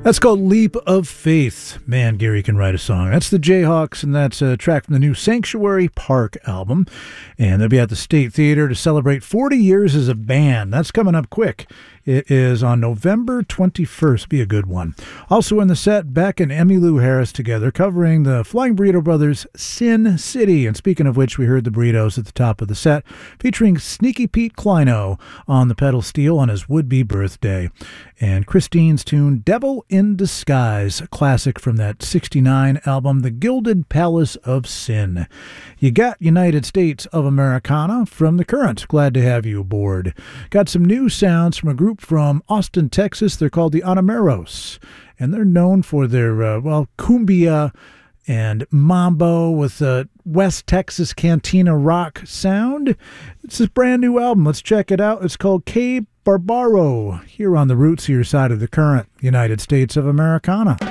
That's called Leap of Faith. Man, Gary can write a song. That's the Jayhawks, and that's a track from the new Sanctuary Park album. And they'll be at the State Theater to celebrate 40 years as a band. That's coming up quick. It is on November 21st. Be a good one. Also in the set, Beck and Emmylou Harris together covering the Flying Burrito Brothers' Sin City. And speaking of which, we heard the Burritos at the top of the set, featuring Sneaky Pete Kleino on the pedal steel on his would-be birthday. And Christine's tune, Devil in Disguise, a classic from that 69 album, The Gilded Palace of Sin. You got United States of Americana from The Current. Glad to have you aboard. Got some new sounds from a group from Austin, Texas. They're called the Anameros, and they're known for their, cumbia and mambo with a West Texas cantina rock sound. It's a brand new album. Let's check it out. It's called K Barbaro, here on the Rootsier side of the Current, United States of Americana.